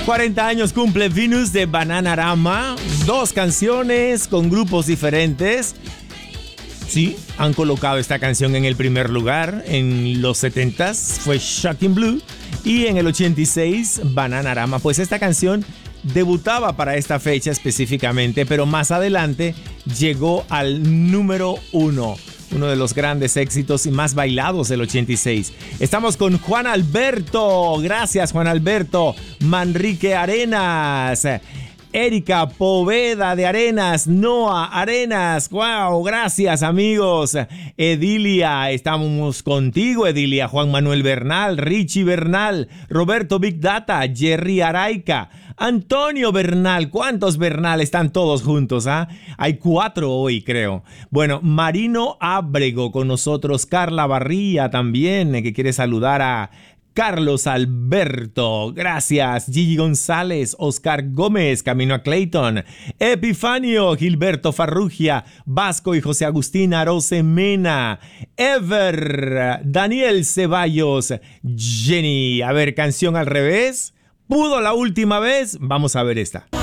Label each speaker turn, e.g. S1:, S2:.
S1: 40 años cumple Venus de Bananarama. 2 canciones con grupos diferentes. Sí, han colocado esta canción en el primer lugar. En los 70s fue Shocking Blue. Y en el 86, Bananarama. Pues esta canción debutaba para esta fecha específicamente, pero más adelante llegó al número 1. Uno de los grandes éxitos y más bailados del 86. Estamos con Juan Alberto. Gracias, Juan Alberto. Manrique Arenas. Erika Poveda de Arenas. Noah Arenas. Wow, gracias, amigos. Edilia, estamos contigo, Edilia. Juan Manuel Bernal, Richie Bernal, Roberto Big Data, Jerry Araica, Antonio Bernal. ¿Cuántos Bernal? Están todos juntos, ¿ah? Hay 4 hoy, creo. Bueno, Marino Ábrego con nosotros, Carla Barría también, que quiere saludar a Carlos Alberto, gracias. Gigi González, Oscar Gómez, camino a Clayton. Epifanio, Gilberto Farrugia, Vasco y José Agustín Arose Mena. Ever, Daniel Ceballos, Jenny. A ver, canción al revés. ¿Pudo la última vez? Vamos a ver esta.